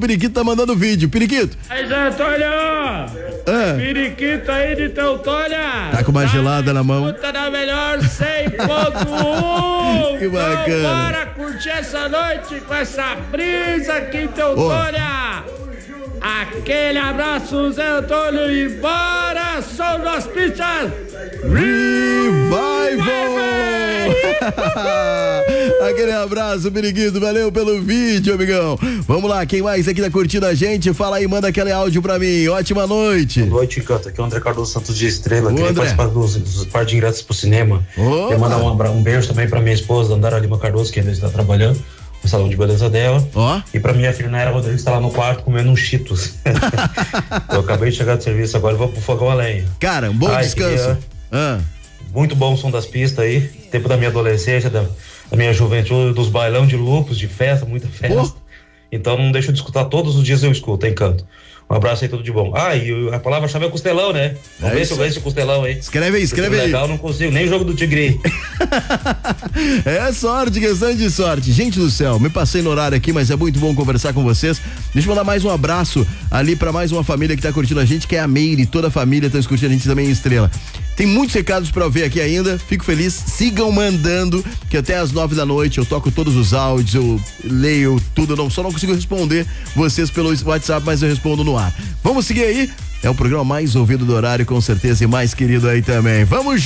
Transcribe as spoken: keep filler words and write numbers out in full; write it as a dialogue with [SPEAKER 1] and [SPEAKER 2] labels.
[SPEAKER 1] Periquito tá mandando vídeo. Periquito.
[SPEAKER 2] Aí, Zé Antônio!
[SPEAKER 1] Ah.
[SPEAKER 2] Periquito aí de Teutônia!
[SPEAKER 1] Tá com uma gelada na mão.
[SPEAKER 2] Puta na melhor cem ponto um!
[SPEAKER 1] Que bacana.
[SPEAKER 2] Então, bora curtir essa noite com essa brisa aqui em Teutônia! Oh. Aquele abraço, Zé Antônio, e bora! Som das pistas!
[SPEAKER 1] Revival! Aquele abraço, Periquito, valeu pelo vídeo, amigão. Vamos lá, quem mais aqui tá curtindo a gente? Fala aí, manda aquele áudio pra mim. Ótima noite.
[SPEAKER 3] Boa noite, Canta. Aqui é o André Cardoso Santos de Estrela.
[SPEAKER 1] Ô,
[SPEAKER 3] Queria
[SPEAKER 1] André.
[SPEAKER 3] participar dos, dos par de ingressos pro cinema.
[SPEAKER 1] Ô,
[SPEAKER 3] Queria mandar um, abra- um beijo também pra minha esposa, Andara Lima Cardoso, que ainda está trabalhando no salão de beleza dela.
[SPEAKER 1] Ó.
[SPEAKER 3] E pra minha filha Naira Rodrigues, que tá lá no quarto comendo um Cheetos. Eu acabei de chegar do serviço agora e vou pro fogão a lenha.
[SPEAKER 1] Cara, um bom
[SPEAKER 3] Ai,
[SPEAKER 1] descanso.
[SPEAKER 3] queria-
[SPEAKER 1] Ah.
[SPEAKER 3] Muito bom o som das pistas aí. Tempo da minha adolescência, da, da minha juventude, dos bailão de lupus, de festa, muita festa.
[SPEAKER 1] Pô.
[SPEAKER 3] Então não deixo de escutar, todos os dias eu escuto, em canto. Um abraço aí, tudo de bom. Ah, e a palavra-chave é costelão, né? Vamos
[SPEAKER 1] É
[SPEAKER 3] ver
[SPEAKER 1] isso.
[SPEAKER 3] se eu ganho esse costelão aí.
[SPEAKER 1] Escreve aí, escreve aí.
[SPEAKER 3] Legal, não consigo, nem o jogo do Tigre.
[SPEAKER 1] É sorte, questão de sorte. Gente do céu, me passei no horário aqui, mas é muito bom conversar com vocês. Deixa eu mandar mais um abraço ali pra mais uma família que tá curtindo a gente, que é a Meire. Toda a família tá curtindo a gente também em Estrela. Tem muitos recados pra ver aqui ainda. Fico feliz. Sigam mandando, que até às nove da noite eu toco todos os áudios, eu leio tudo. Não, só não consigo responder vocês pelo WhatsApp, mas eu respondo no ar. Vamos seguir aí? É o programa mais ouvido do horário, com certeza, e mais querido aí também. Vamos